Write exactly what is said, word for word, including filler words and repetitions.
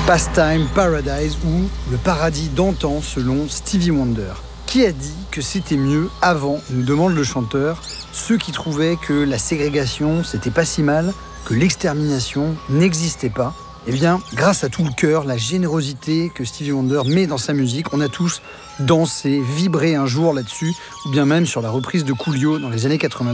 Pastime Paradise ou le paradis d'antan selon Stevie Wonder. Qui a dit que c'était mieux avant, nous demande le chanteur, ceux qui trouvaient que la ségrégation c'était pas si mal, que l'extermination n'existait pas. Eh bien, grâce à tout le cœur, la générosité que Stevie Wonder met dans sa musique, on a tous dansé, vibré un jour là-dessus, ou bien même sur la reprise de Coolio dans les années quatre-vingt-dix.